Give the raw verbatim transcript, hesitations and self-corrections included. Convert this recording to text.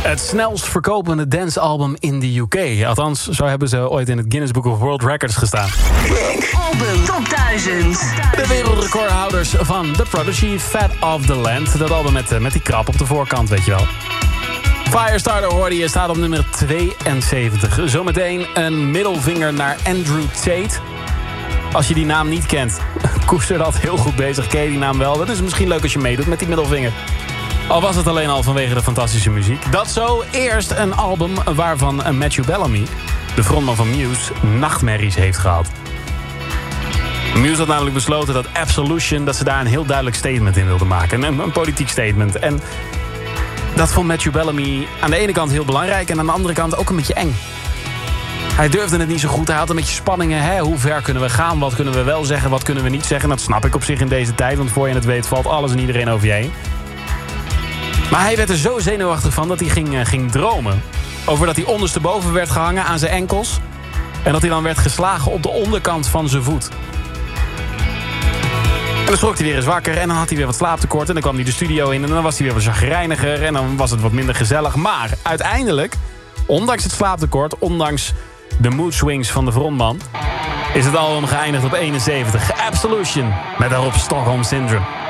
Het snelst verkopende dancealbum in de U K. Althans, zo hebben ze ooit in het Guinness Book of World Records gestaan. Album Top duizend. De wereldrecordhouders van The Prodigy, Fat of the Land. Dat album met, met die krap op de voorkant, weet je wel. Firestarter hoorde je, staat op nummer tweeënzeventig. Zometeen een middelvinger naar Andrew Tate. Als je die naam niet kent, koester dat heel goed bezig. Ken je die naam wel? Dat is misschien leuk als je meedoet met die middelvinger. Al was het alleen al vanwege de fantastische muziek. Dat zo eerst een album waarvan Matthew Bellamy, de frontman van Muse, nachtmerries heeft gehad. Muse had namelijk besloten dat Absolution, dat ze daar een heel duidelijk statement in wilden maken. Een, een politiek statement. En dat vond Matthew Bellamy aan de ene kant heel belangrijk en aan de andere kant ook een beetje eng. Hij durfde het niet zo goed. Hij had een beetje spanningen. Hè? Hoe ver kunnen we gaan? Wat kunnen we wel zeggen? Wat kunnen we niet zeggen? Dat snap ik op zich in deze tijd. Want voor je het weet valt alles en iedereen over je heen. Maar hij werd er zo zenuwachtig van dat hij ging, uh, ging dromen. Over dat hij ondersteboven werd gehangen aan zijn enkels. En dat hij dan werd geslagen op de onderkant van zijn voet. En dan schrok hij weer eens wakker. En dan had hij weer wat slaaptekort. En dan kwam hij de studio in. En dan was hij weer wat chagrijniger. En dan was het wat minder gezellig. Maar uiteindelijk, ondanks het slaaptekort, ondanks de mood swings van de frontman, is het album geëindigd op eenenzeventig. Absolution. Met daarop Stockholm Syndrome.